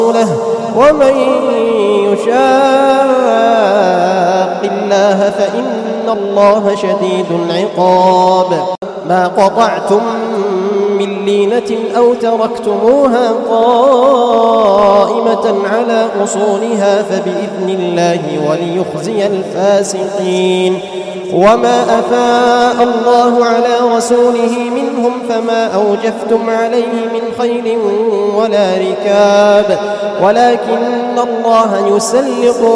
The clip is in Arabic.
ومن يشاق الله فإن الله شديد العقاب. ما قطعتم من لينة أو تركتموها قائمة على أصولها فبإذن الله وليخزي الفاسقين. وما أفاء الله على رسوله منهم فما أوجفتم عليه من خيل ولا ركاب ولكن الله يسلط